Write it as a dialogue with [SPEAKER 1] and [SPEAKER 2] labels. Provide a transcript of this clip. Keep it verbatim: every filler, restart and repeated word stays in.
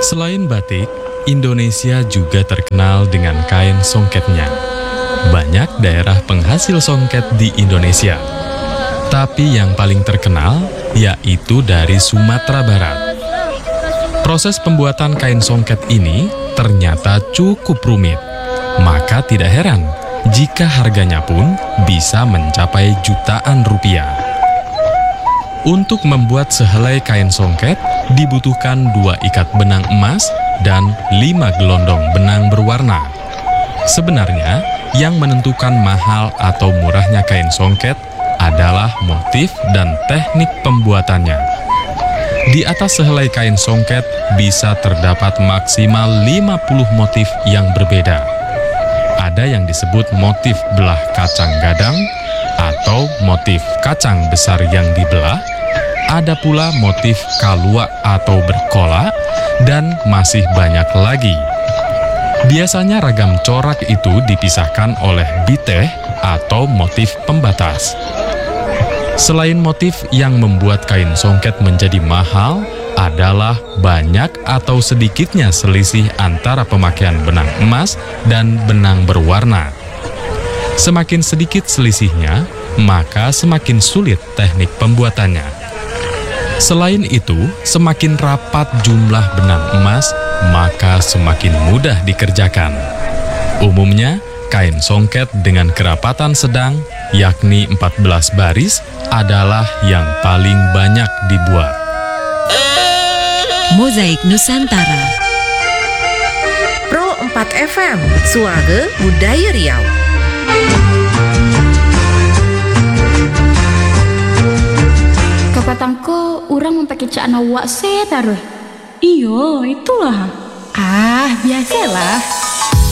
[SPEAKER 1] Selain batik, Indonesia juga terkenal dengan kain songketnya. Banyak daerah penghasil songket di Indonesia. Tapi yang paling terkenal yaitu dari Sumatera Barat. Proses pembuatan kain songket ini ternyata cukup rumit. Maka tidak heran jika harganya pun bisa mencapai jutaan rupiah. Untuk membuat sehelai kain songket dibutuhkan dua ikat benang emas dan lima gelondong benang berwarna. Sebenarnya, yang menentukan mahal atau murahnya kain songket adalah motif dan teknik pembuatannya. Di atas sehelai kain songket bisa terdapat maksimal lima puluh motif yang berbeda. Ada yang disebut motif belah kacang gadang atau motif kacang besar yang dibelah. Ada pula motif kalua atau berkola, dan masih banyak lagi. Biasanya ragam corak itu dipisahkan oleh biteh atau motif pembatas. Selain motif yang membuat kain songket menjadi mahal, adalah banyak atau sedikitnya selisih antara pemakaian benang emas dan benang berwarna. Semakin sedikit selisihnya, maka semakin sulit teknik pembuatannya. Selain itu, semakin rapat jumlah benang emas, maka semakin mudah dikerjakan. Umumnya, kain songket dengan kerapatan sedang, yakni empat belas baris, adalah yang paling banyak dibuat.
[SPEAKER 2] Mozaik Nusantara
[SPEAKER 3] Pro empat F M, Suara Budaya Riau.
[SPEAKER 4] Kakatangku, orang memakai cak nawak se taruh.
[SPEAKER 5] Iyo, itulah.
[SPEAKER 4] Ah, biasalah.